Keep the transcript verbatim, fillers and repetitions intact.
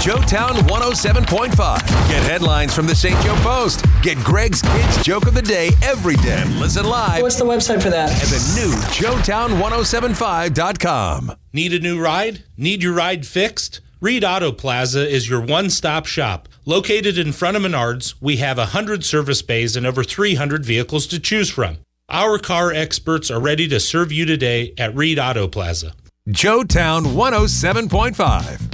Joetown one oh seven point five. Get headlines from the Saint Joe Post. Get Greg's Kids Joke of the Day every day. Listen live What's the website for that? at the new Joetown ten seventy-five dot com. Need a new ride? Need your ride fixed? Reed Auto Plaza is your one-stop shop. Located in front of Menards, we have one hundred service bays and over three hundred vehicles to choose from. Our car experts are ready to serve you today at Reed Auto Plaza. Joetown one oh seven point five.